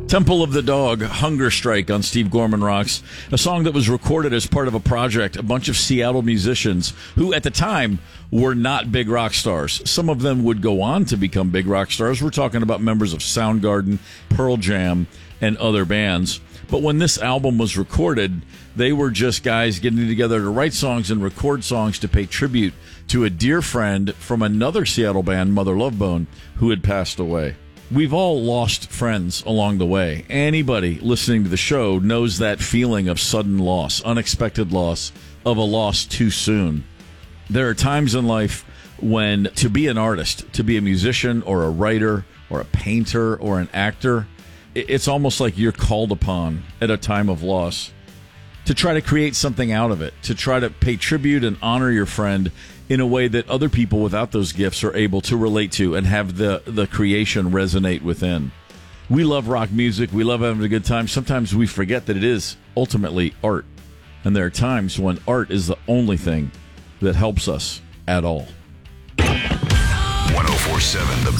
Temple of the Dog, Hunger Strike on Steve Gorman Rocks, a song that was recorded as part of a project, a bunch of Seattle musicians who at the time were not big rock stars. Some of them would go on to become big rock stars. We're talking about members of Soundgarden, Pearl Jam, and other bands. But when this album was recorded, they were just guys getting together to write songs and record songs to pay tribute to a dear friend from another Seattle band, Mother Love Bone, who had passed away. We've all lost friends along the way. Anybody listening to the show knows that feeling of sudden loss, unexpected loss, of a loss too soon. There are times in life when to be an artist, to be a musician or a writer or a painter or an actor, it's almost like you're called upon at a time of loss to try to create something out of it, to try to pay tribute and honor your friend in a way that other people without those gifts are able to relate to and have the creation resonate within. We love rock music. We love having a good time. Sometimes we forget that it is ultimately art. And there are times when art is the only thing that helps us at all. 104.7 The